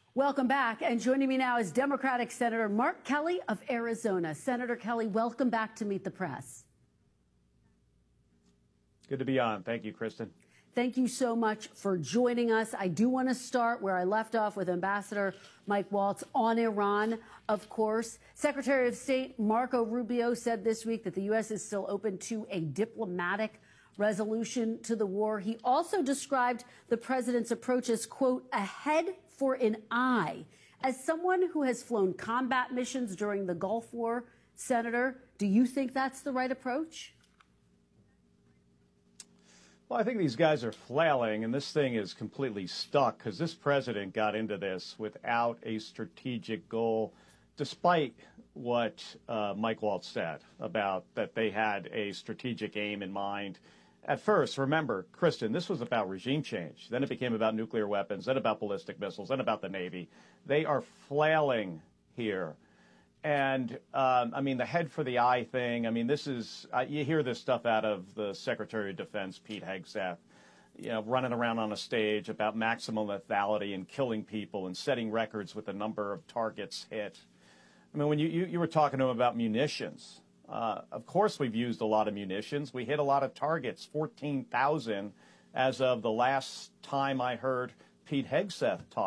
Welcome back. And joining me now is Democratic Senator Mark Kelly of Arizona. Senator Kelly, welcome back to Meet the Press. Good to be on. Thank you, Kristen. Thank you so much for joining us. I do want to start where I left off with Ambassador Mike Waltz on Iran, of course. Secretary of State Marco Rubio said this week that the U.S. is still open to a diplomatic resolution to the war. He also described the president's approach as, quote, a head for an eye. As someone who has flown combat missions during the Gulf War, Senator, do you think that's the right approach? Well, I think these guys are flailing, and this thing is completely stuck because this president got into this without a strategic goal, despite what Mike Waltz said about that they had a strategic aim in mind. At first, remember, Kristen, this was about regime change. Then it became about nuclear weapons, then about ballistic missiles, then about the Navy. They are flailing here. And, I mean, the head for the eye thing, I mean, this is, you hear this stuff out of the Secretary of Defense, Pete Hegseth, you know, running around on a stage about maximum lethality and killing people and setting records with the number of targets hit. I mean, when you were talking to him about munitions, of course we've used a lot of munitions. We hit a lot of targets, 14,000 as of the last time I heard Pete Hegseth talk.